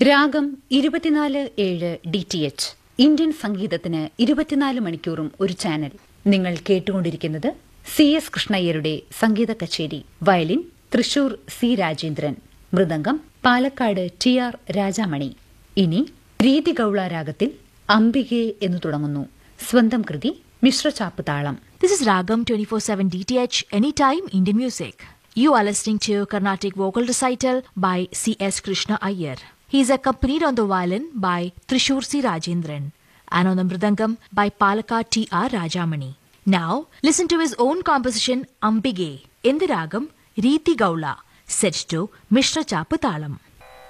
രാഗം 24/7 DTH Indian സംഗീതത്തിന് 24 മണിക്കൂറും ഒരു ചാനൽ. നിങ്ങൾ കേട്ടുകൊണ്ടിരിക്കുന്നത് CS കൃഷ്ണയ്യരുടെ സംഗീത കച്ചേരി. Violin Thrissur C Rajendran, mridangam Palakkad TR Rajamani. ഇനി രീതി ഗൗള രാഗത്തിൽ അംബികെ എന്ന് തുടങ്ങുന്നു. സ്വന്തം കൃതി മിശ്രചാപ്പ് താളം. This is Ragam 24/7 DTH, anytime Indian music. You are listening to Carnatic vocal recital by CS Krishna Iyer. He is accompanied on the violin by Trishur C Rajendran and on the mridangam by Palakkad TR Rajamani. Now, listen to his own composition Ambige in the ragam Riti Gaula, set to Mishra Chapu Talam.